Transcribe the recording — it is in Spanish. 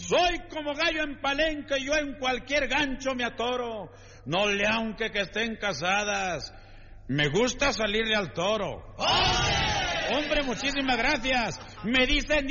Soy como gallo en palenque, yo en cualquier gancho me atoro. No le aunque que estén casadas, me gusta salirle al toro. Hombre, muchísimas gracias. Me dicen